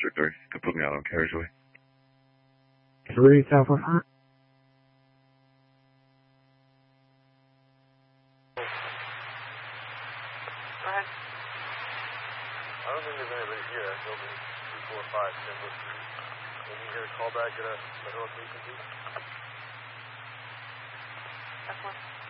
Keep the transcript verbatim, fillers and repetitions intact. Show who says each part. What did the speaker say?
Speaker 1: district, or you can put me out on Carriageway.
Speaker 2: three South four five.
Speaker 3: I don't think there's anybody here at building two four five. Can you hear a call back at a federal station, please?
Speaker 4: That's one.